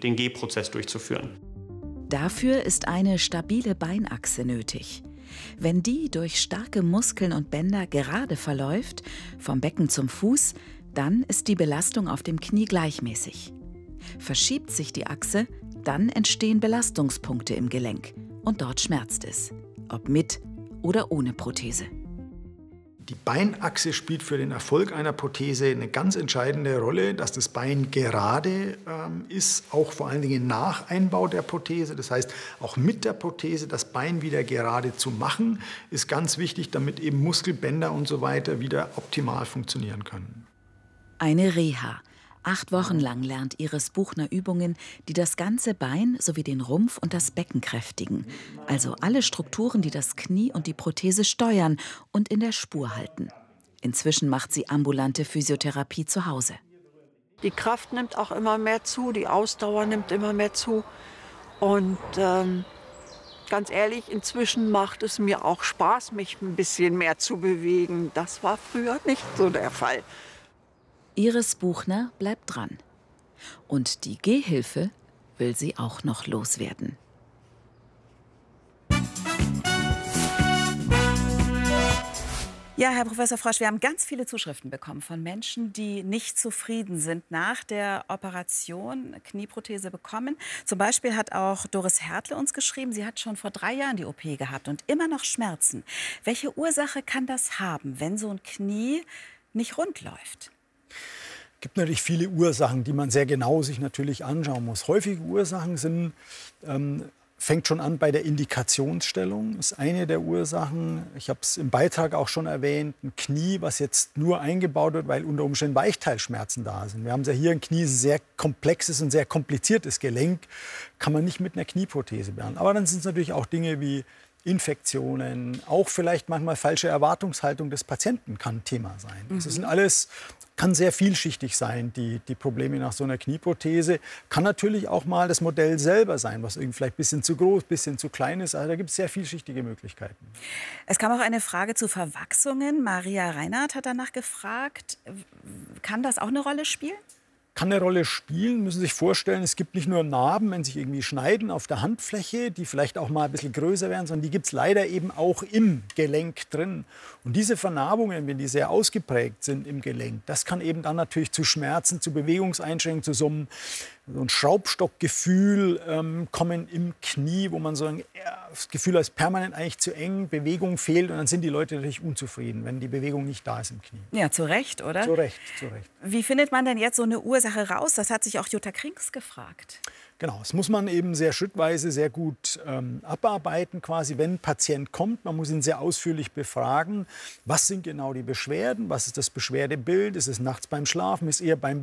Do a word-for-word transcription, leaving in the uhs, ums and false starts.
den Gehprozess durchzuführen. Dafür ist eine stabile Beinachse nötig. Wenn die durch starke Muskeln und Bänder gerade verläuft, vom Becken zum Fuß, dann ist die Belastung auf dem Knie gleichmäßig. Verschiebt sich die Achse, dann entstehen Belastungspunkte im Gelenk und dort schmerzt es, ob mit oder ohne Prothese. Die Beinachse spielt für den Erfolg einer Prothese eine ganz entscheidende Rolle, dass das Bein gerade ähm, ist, auch vor allen Dingen nach Einbau der Prothese. Das heißt, auch mit der Prothese das Bein wieder gerade zu machen, ist ganz wichtig, damit eben Muskelbänder und so weiter wieder optimal funktionieren können. Eine Reha. Acht Wochen lang lernt Iris Buchner Übungen, die das ganze Bein sowie den Rumpf und das Becken kräftigen. Also alle Strukturen, die das Knie und die Prothese steuern und in der Spur halten. Inzwischen macht sie ambulante Physiotherapie zu Hause. Die Kraft nimmt auch immer mehr zu, die Ausdauer nimmt immer mehr zu. Und ähm, ganz ehrlich, inzwischen macht es mir auch Spaß, mich ein bisschen mehr zu bewegen. Das war früher nicht so der Fall. Iris Buchner bleibt dran. Und die Gehhilfe will sie auch noch loswerden. Ja, Herr Professor Frosch, wir haben ganz viele Zuschriften bekommen von Menschen, die nicht zufrieden sind nach der Operation, Knieprothese bekommen. Zum Beispiel hat auch Doris Hertle uns geschrieben, sie hat schon vor drei Jahren die O P gehabt und immer noch Schmerzen. Welche Ursache kann das haben, wenn so ein Knie nicht rund läuft? Es gibt natürlich viele Ursachen, die man sehr genau sich natürlich anschauen muss. Häufige Ursachen sind, ähm, fängt schon an bei der Indikationsstellung, ist eine der Ursachen. Ich habe es im Beitrag auch schon erwähnt, ein Knie, was jetzt nur eingebaut wird, weil unter Umständen Weichteilschmerzen da sind. Wir haben ja hier ein Knie, ein sehr komplexes und sehr kompliziertes Gelenk, kann man nicht mit einer Knieprothese behandeln. Aber dann sind es natürlich auch Dinge wie Infektionen, auch vielleicht manchmal falsche Erwartungshaltung des Patienten kann Thema sein. Mhm. Das sind alles, kann sehr vielschichtig sein, die, die Probleme nach so einer Knieprothese. Kann natürlich auch mal das Modell selber sein, was irgendwie vielleicht ein bisschen zu groß, ein bisschen zu klein ist. Also da gibt es sehr vielschichtige Möglichkeiten. Es kam auch eine Frage zu Verwachsungen. Maria Reinhardt hat danach gefragt, kann das auch eine Rolle spielen? Kann eine Rolle spielen, müssen Sie sich vorstellen, es gibt nicht nur Narben, wenn sich irgendwie schneiden auf der Handfläche, die vielleicht auch mal ein bisschen größer werden, sondern die gibt es leider eben auch im Gelenk drin. Und diese Vernarbungen, wenn die sehr ausgeprägt sind im Gelenk, das kann eben dann natürlich zu Schmerzen, zu Bewegungseinschränkungen, zu so einem, so einem Schraubstockgefühl ähm, kommen im Knie, wo man so ein, ja, das Gefühl hat, permanent eigentlich zu eng, Bewegung fehlt und dann sind die Leute natürlich unzufrieden, wenn die Bewegung nicht da ist im Knie. Ja, zu Recht, oder? Zu Recht, zu Recht. Wie findet man denn jetzt so eine Ursache raus? Das hat sich auch Jutta Krings gefragt. Genau, das muss man eben sehr schrittweise, sehr gut ähm, abarbeiten, quasi, wenn ein Patient kommt. Man muss ihn sehr ausführlich befragen. Was sind genau die Beschwerden? Was ist das Beschwerdebild? Ist es nachts beim Schlafen? Ist es eher beim